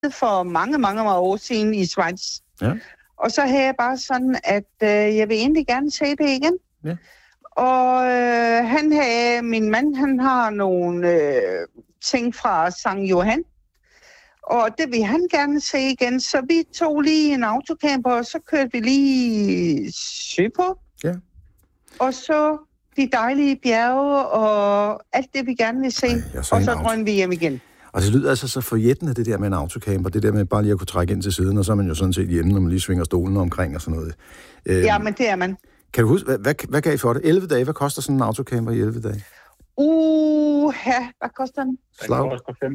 for mange år siden i Schweiz. Ja. Og så havde jeg bare sådan, at jeg vil egentlig gerne se det igen. Ja. Og min mand, han har nogle ting fra Sankt Johan. Og det vil han gerne se igen. Så vi tog lige en autocamper, og så kørte vi lige sydpå. Ja. Og så de dejlige bjerge og alt det, vi gerne vil se. Og så drømte vi hjem igen. Og det lyder altså så forjættende, det der med en autocamper. Det der med bare lige at kunne trække ind til siden, og så er man jo sådan set hjemme, når man lige svinger stolen omkring og sådan noget. Ja, men det er man. Kan du huske, hvad gav I for det? 11 dage? Hvad koster sådan en autocamper i 11 dage? Hvad koster den? Slag?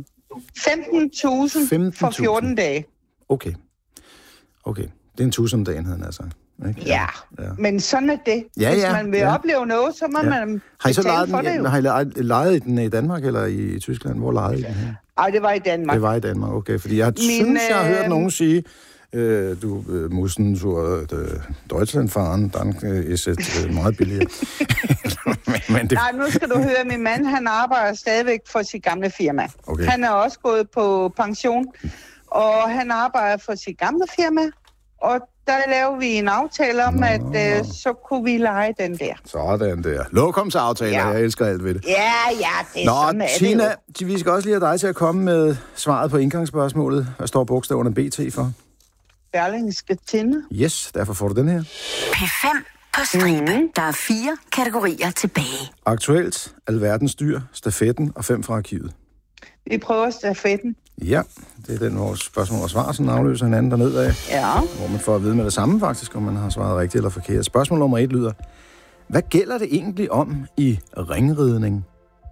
15.000 for 14 dage. Okay. Det er en 1.000 om dagen, havde han altså. Ikke? Ja, men sådan er det. Ja, hvis man vil opleve noget, så må man betale for det jo. Har I lejet den i Danmark eller i Tyskland? Hvor lejede I den her? Ej, det var i Danmark. Det var i Danmark, okay. Fordi jeg har hørt nogen sige, du mussen zur Deutschland fahren, dann ist es meget billigere. Nej, nu skal du høre, min mand, han arbejder stadigvæk for sit gamle firma. Okay. Han er også gået på pension, og han arbejder for sit gamle firma, og der laver vi en aftale om, at så kunne vi lege den der. Sådan der. Lokumsaftaler, jeg elsker alt ved det. Ja, det er sådan, er Tina, det jo. vi skal også lige have dig til at komme med svaret på indgangsspørgsmålet. Hvad står bogstaverne BT for? Berlingske Tidende. Yes, derfor får du den her. P5 på stribe. Der er 4 kategorier tilbage. Aktuelt, alverdens dyr, stafetten og 5 fra arkivet. Vi prøver stafetten. Ja, det er den, vores spørgsmål og svar, som afløser hinanden dernede af. Ja. Hvor man får at vide med det samme faktisk, om man har svaret rigtigt eller forkert. Spørgsmål nummer 1 lyder: hvad gælder det egentlig om i ringridning?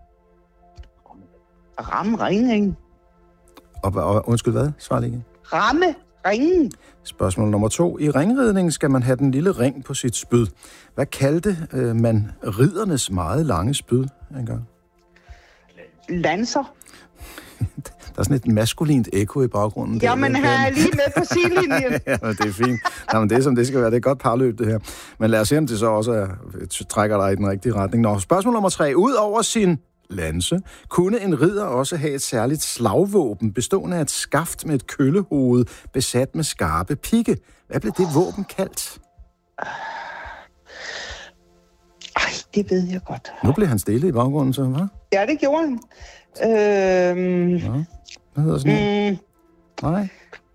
Ramringen. Og undskyld hvad? Svar lige igen. Ringen. Spørgsmål nummer 2. I ringridning skal man have den lille ring på sit spyd. Hvad kaldte man riddernes meget lange spyd engang? Lanser. Der er sådan et maskulint ekko i baggrunden. Jamen, her er lige med på sidelinjen. Ja, det er fint. Jamen, det er som det skal være. Det er godt parløb, det her. Men lad os se, om det så også trækker dig i den rigtige retning. Nå, spørgsmål nummer 3. Udover sin lanse, kunne en ridder også have et særligt slagvåben, bestående af et skaft med et køllehoved, besat med skarpe pigge. Hvad blev det våben kaldt? Ej, det ved jeg godt. Nu blev han stille i baggrunden, så hvad? Ja, det gjorde han. Hvad hedder sådan noget? Nej.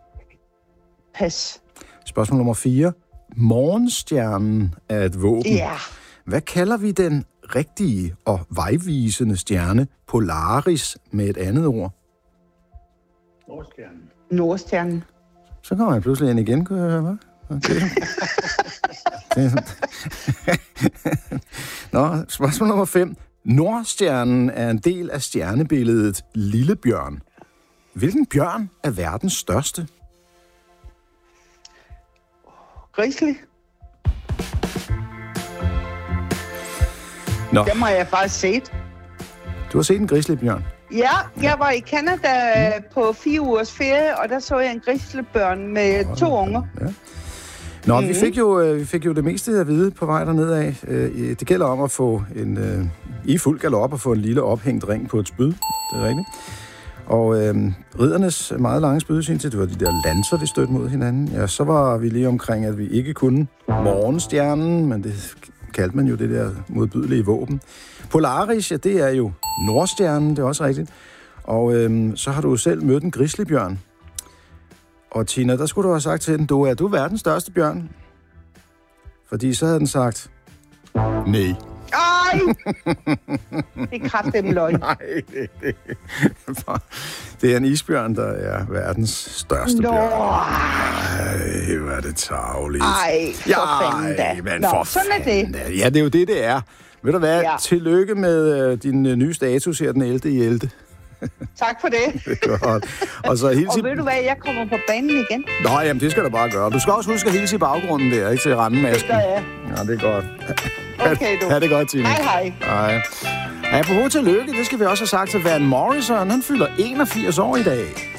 Pas. Spørgsmål nummer 4. Morgenstjernen er et våben. Ja. Hvad kalder vi den rigtige og vejvisende stjerne Polaris med et andet ord? Nordstjernen. Så kommer han pludselig ind igen, kunne jeg høre, hva'? Nå, spørgsmål nummer 5. Nordstjernen er en del af stjernebilledet Lillebjørn. Hvilken bjørn er verdens største? Grizzly. Nå. Det må jeg faktisk set. Du har set en grizzlybjørn? Ja, jeg var i Canada på 4 ugers ferie, og der så jeg en grizzlybjørn med 2 unger. Ja. Nå, vi fik jo det meste at vide på vej derned af. Det gælder om at få i fuld galop og få en lille ophængt ring på et spyd. Det er rigtigt. Og riddernes meget lange spyd, det var de der lanser, de stødte mod hinanden. Ja, så var vi lige omkring, at vi ikke kunne morgenstjernen, men det kaldte man jo det der modbydelige våben. Polaris, ja, det er jo Nordstjernen, det er også rigtigt. Og så har du selv mødt en grizzlybjørn. Og Tina, der skulle du have sagt til den, du er verdens største bjørn. Fordi så havde den sagt, nej. Ej! Det er kraftedeme løgn. Nej, det er en isbjørn, der er verdens største bjørn. Ej, hvor er det tarveligt. Ej, for fanden da. Men Nå, for sådan er det. Da. Ja, det er jo det er. Ved du hvad? Ja. Tillykke med din nye status her den 11.11. Tak for det. Det er godt. Og så hilse. Og ved du hvad, jeg kommer på banen igen. Nå, jamen det skal du bare gøre. Du skal også huske at hilse i baggrunden der, ikke til randemasken. Det gør jeg. Ja, det er godt. Okay, du. Ha' det godt, Tina. Hej. Hej. Apropos tillykke, det skal vi også have sagt til Van Morrison. Han fylder 81 år i dag.